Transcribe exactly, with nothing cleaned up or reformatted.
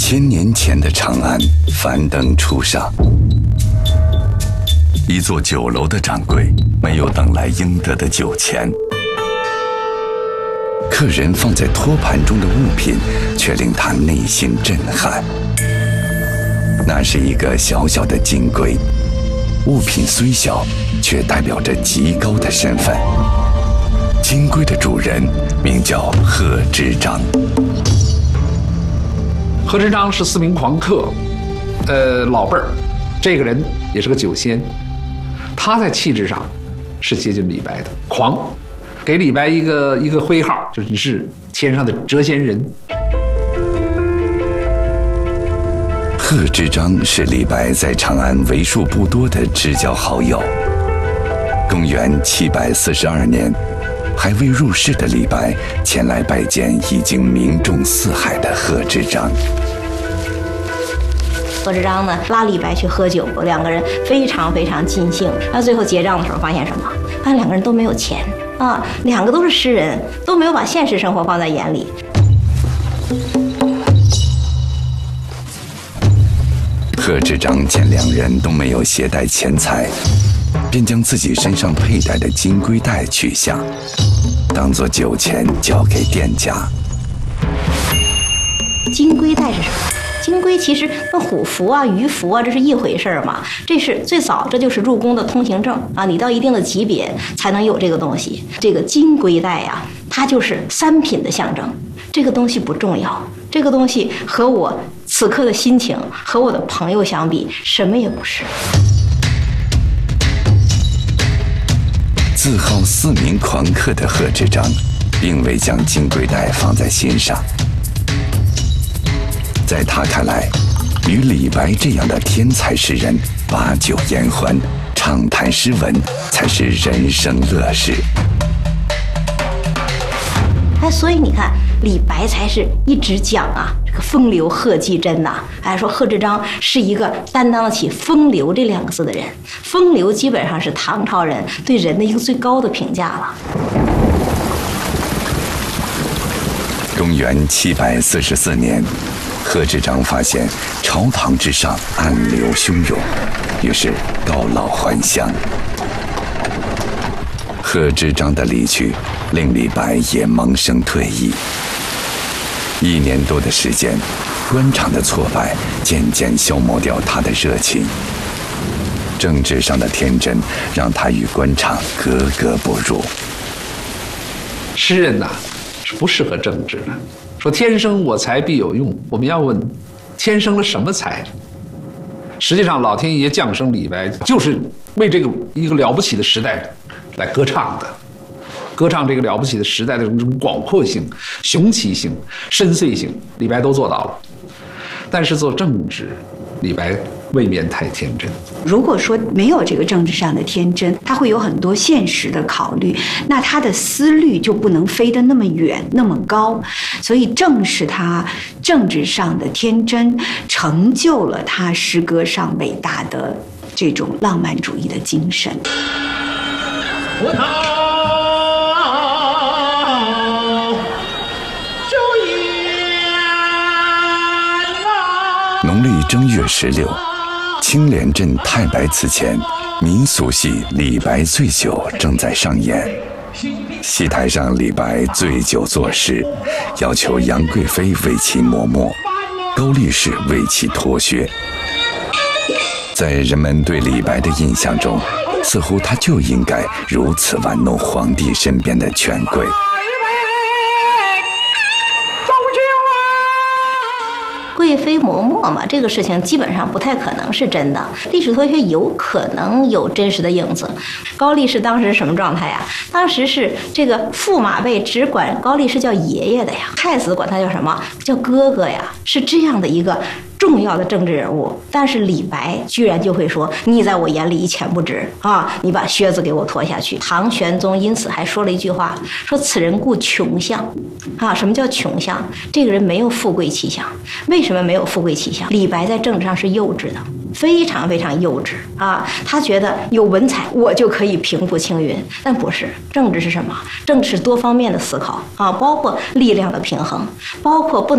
千年前的长安，樊登初上，一座酒楼的掌柜没有等来应得的酒钱，客人放在托盘中的物品却令他内心震撼。那是一个小小的金龟，物品虽小，却代表着极高的身份。金龟的主人名叫贺知章。 贺知章是四名狂客，呃，老辈儿，这个人也是个酒仙，他在气质上是接近李白的狂，给李白一个一个徽号，就是你是天上的谪仙人。 贺知章是李白在长安为数不多的知交好友。公元七百四十二年，还未入仕的李白前来拜见已经名中四海的贺知章。 贺知章呢，拉李白去喝酒，两个人非常非常尽兴。他最后结账的时候发现什么？发现两个人都没有钱啊，两个都是诗人，都没有把现实生活放在眼里。 贺知章见两人都没有携带钱财，便将自己身上佩戴的金龟带取下，当作酒钱交给店家。 金龟带是什么？金龟其实跟虎符啊、鱼符啊，这是一回事嘛。这是最早，这就是入宫的通行证啊，你到一定的级别才能有这个东西。这个金龟带呀、啊，它就是三品的象征。这个东西不重要，这个东西和我此刻的心情和我的朋友相比，什么也不是。 自号四名狂客的贺知章，并未将金龟带放在心上。在他看来，与李白这样的天才诗人把酒言欢、畅谈诗文，才是人生乐事。 哎，所以你看，李白才是一直讲啊，这个风流贺季真呐、啊，还说贺知章是一个担当得起风流这两个字的人。风流基本上是唐朝人对人的一个最高的评价了。 公元七百四十四年，贺知章发现朝堂之上暗流汹涌，于是告老还乡。贺知章的离去令李白也萌生退意。一年多的时间，官场的挫败渐渐消磨掉他的热情，政治上的天真让他与官场格格不入。 诗人呐、啊，是不适合政治的。说天生我材必有用，我们要问，天生了什么才？实际上，老天爷降生李白，就是为这个一个了不起的时代来歌唱的，歌唱这个了不起的时代的这种广阔性、雄奇性、深邃性，李白都做到了。但是做政治，李白未免太天真。 如果说没有这个政治上的天真，他会有很多现实的考虑，那他的思虑就不能飞得那么远、那么高。所以正是他政治上的天真，成就了他诗歌上伟大的这种浪漫主义的精神。 葡萄酒宴啊！ 农历正月十六，青莲镇太白祠前，民俗戏《李白醉酒》正在上演。戏台上，李白醉酒作诗，要求杨贵妃为其磨墨，高力士为其脱靴。在人们对李白的印象中，似乎他就应该如此玩弄皇帝身边的权贵。 贵妃磨墨嘛，这个事情基本上不太可能是真的。历史脱靴有可能有真实的影子。高力士当时是什么状态呀？当时是这个驸马辈只管高力士叫爷爷的呀，太子管他叫什么？叫哥哥呀，是这样的一个重要的政治人物。但是李白居然就会说：“你在我眼里一钱不值啊！你把靴子给我脱下去。”唐玄宗因此还说了一句话，说：“此人故穷相。”啊，什么叫穷相？这个人没有富贵气象。为什么没有富贵气象？李白在政治上是幼稚的，非常非常幼稚啊！他觉得有文采，我就可以平步青云，但不是。政治是什么？政治是多方面的思考啊，包括力量的平衡，包括不